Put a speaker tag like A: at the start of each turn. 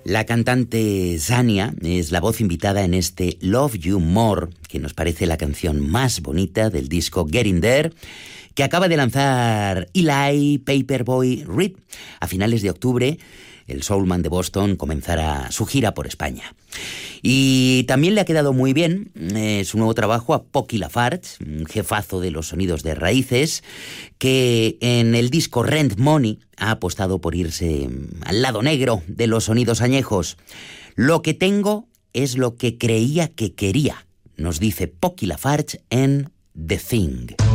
A: La cantante Zania es la voz invitada en este Love You More, que nos parece la canción más bonita del disco Getting There, que acaba de lanzar Eli Paperboy Reed. A finales de octubre, el soulman de Boston comenzará su gira por España. Y también le ha quedado muy bien su nuevo trabajo a Pocky Lafarge, un jefazo de los sonidos de raíces, que en el disco Rent Money ha apostado por irse al lado negro de los sonidos añejos. Lo que tengo es lo que creía que quería, nos dice Pocky Lafarge en The Thing.